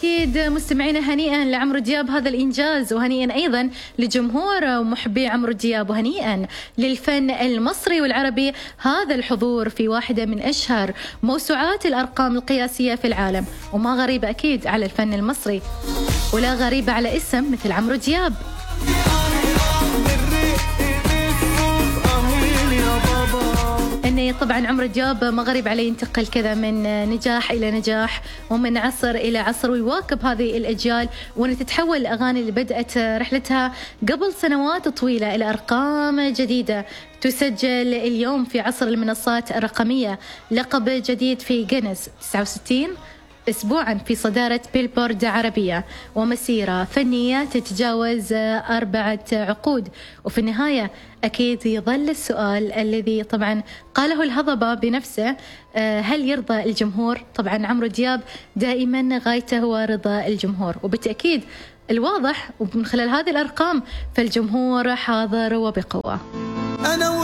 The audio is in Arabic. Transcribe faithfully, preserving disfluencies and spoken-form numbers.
أكيد مستمعينا، هنيئا لعمرو دياب هذا الإنجاز، وهنيئا أيضا لجمهور ومحبي عمرو دياب، وهنيئا للفن المصري والعربي هذا الحضور في واحدة من أشهر موسوعات الأرقام القياسية في العالم. وما غريبة أكيد على الفن المصري، ولا غريبة على اسم مثل عمرو دياب. طبعا عمرو دياب ما غريب عليه ينتقل كذا من نجاح إلى نجاح ومن عصر إلى عصر، ويواكب هذه الأجيال، وأن تتحول الأغاني اللي بدأت رحلتها قبل سنوات طويلة إلى أرقام جديدة تسجل اليوم في عصر المنصات الرقمية. لقب جديد في جينيس، تسعة وستين أسبوعاً في صدارة بيلبورد عربية، ومسيرة فنية تتجاوز أربعة عقود. وفي النهاية أكيد يظل السؤال الذي طبعاً قاله الهضبة بنفسه، هل يرضى الجمهور؟ طبعاً عمرو دياب دائماً غايته هو رضا الجمهور، وبالتأكيد الواضح ومن خلال هذه الأرقام فالجمهور حاضر وبقوة.